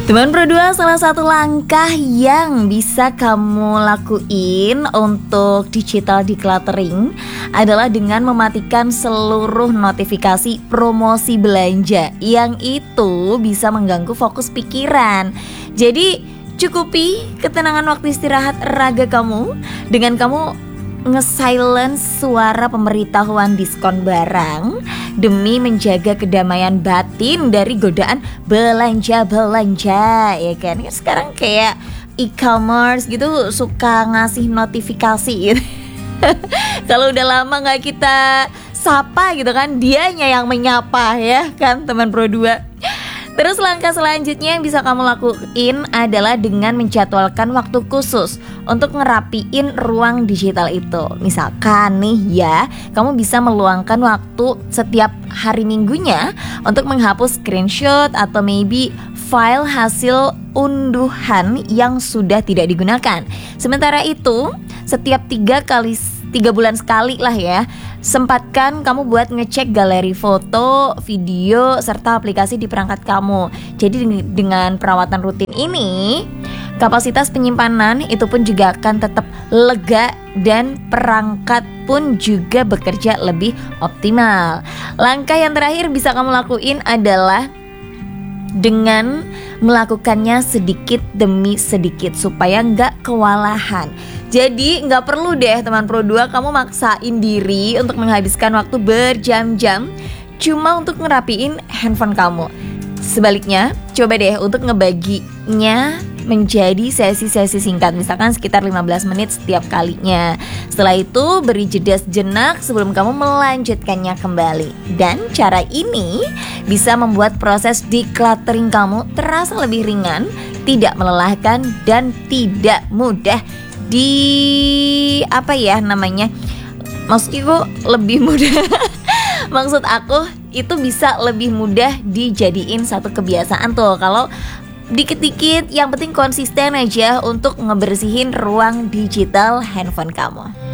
Teman berdua, salah satu langkah yang bisa kamu lakuin untuk digital decluttering adalah dengan mematikan seluruh notifikasi promosi belanja yang itu bisa mengganggu fokus pikiran. Jadi cukupi ketenangan waktu istirahat raga kamu dengan kamu nge-silence suara pemberitahuan diskon barang demi menjaga kedamaian batin dari godaan belanja-belanja, ya kan? Sekarang kayak e-commerce gitu suka ngasih notifikasi gitu. Kalau udah lama gak kita sapa gitu kan, dianya yang menyapa, ya kan teman Pro 2. Terus langkah selanjutnya yang bisa kamu lakuin adalah dengan menjadwalkan waktu khusus untuk ngerapiin ruang digital itu. Misalkan nih ya, kamu bisa meluangkan waktu setiap hari minggunya untuk menghapus screenshot atau maybe file hasil unduhan yang sudah tidak digunakan. Sementara itu, setiap 3 bulan sekali lah ya, sempatkan kamu buat ngecek galeri foto, video, serta aplikasi di perangkat kamu. Jadi dengan perawatan rutin ini, kapasitas penyimpanan itu pun juga akan tetap lega dan perangkat pun juga bekerja lebih optimal. Langkah yang terakhir bisa kamu lakuin adalah dengan melakukannya sedikit demi sedikit supaya nggak kewalahan. Jadi nggak perlu deh teman Pro 2 kamu maksain diri untuk menghabiskan waktu berjam-jam cuma untuk ngerapiin handphone kamu. Sebaliknya, coba deh untuk ngebaginya menjadi sesi-sesi singkat, misalkan sekitar 15 menit setiap kalinya. Setelah itu beri jeda sejenak sebelum kamu melanjutkannya kembali. Dan cara ini bisa membuat proses decluttering kamu terasa lebih ringan, tidak melelahkan, dan tidak mudah maksudku lebih mudah maksud aku itu bisa lebih mudah dijadiin satu kebiasaan tuh. Kalau dikit-dikit, yang penting konsisten aja untuk ngebersihin ruang digital handphone kamu.